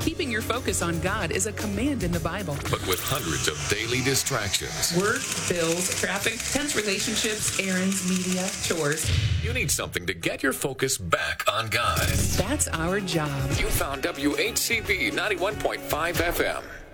Keeping your focus on God is a command in the Bible. But with hundreds of daily distractions, Work, bills, traffic, tense relationships, errands, media, chores. you need something to get your focus back on God. That's our job. You found WHCP 91.5 FM.